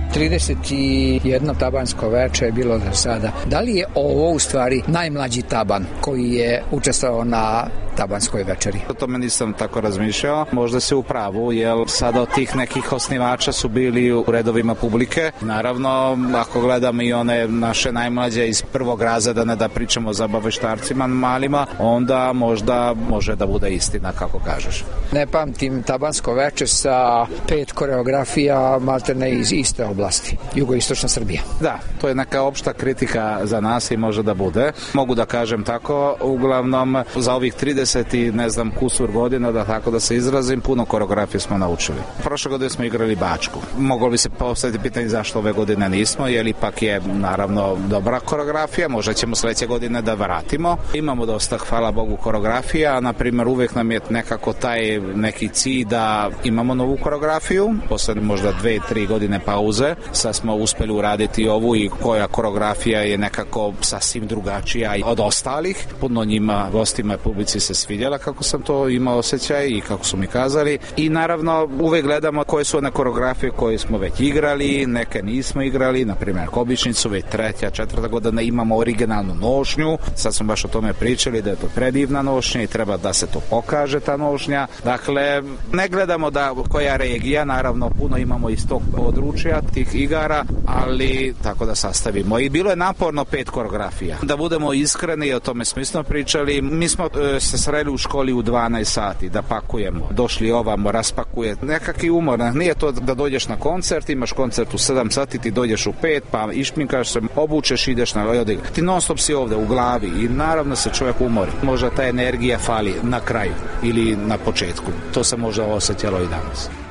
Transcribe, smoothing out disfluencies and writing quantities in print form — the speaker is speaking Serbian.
31 tabansko veče je bilo do sada. Da li je ovo u stvari najmlađi taban koji je učestvovao na tabanskoj večeri? O tome nisam tako razmišljao. Možda se u pravu, jer sada od tih nekih osnivača su bili u redovima publike. Naravno, ako gledamo i one naše najmlađe iz prvog razreda, ne da pričamo o zabaveštarcima malima, onda možda može da bude istina, kako kažeš. Ne pamtim tabansko veče sa 5 koreografija maltene iz iste oblasti, jugoistočna Srbija. Da, to je neka opšta kritika za nas i može da bude. Mogu da kažem tako, uglavnom za ovih 30 i ne znam kusur godina, da tako da se izrazim, puno koreografije smo naučili. Prošle godine smo igrali Bačku. Moglo bi se postaviti pitanje zašto ove godine nismo, jer ipak je naravno dobra koreografija, možda ćemo sledeće godine da vratimo. Imamo dosta, hvala Bogu, koreografija, na primjer uvek nam je nekako taj neki cilj da imamo novu koreografiju, posle možda 2-3 godine pauze, sad smo uspeli uraditi ovu i koja koreografija je nekako sasvim drugačija od ostalih. Puno njima, gostima i publici se svidjela kako sam to imao osjećaj i kako su mi kazali. I naravno uvek gledamo koje su one koreografije koje smo već igrali, neke nismo igrali, na primjer Kobičnicu, već 3., 4. godina imamo originalnu nošnju, sad smo baš o tome pričali da je to predivna nošnja i treba da se to pokaže ta nošnja. Dakle, ne gledamo da koja regija, naravno puno imamo iz tog područja, tih igara, ali tako da sastavimo. I bilo je naporno 5 koreografija. Da budemo iskreni, o tome smo isto pričali, mi smo se sreli u školi u 12 sati da pakujemo. Došli ovamo, raspakuje. Nekakvi umor, nije to da dođeš na koncert, imaš koncert u 7 sati, ti dođeš u 5, pa išminkaš se, obučeš, ideš na odigra. Ti non stop si ovde u glavi i naravno se čovjek umori. Možda ta energija fali na kraju ili na početku. To se možda osjećalo i danas.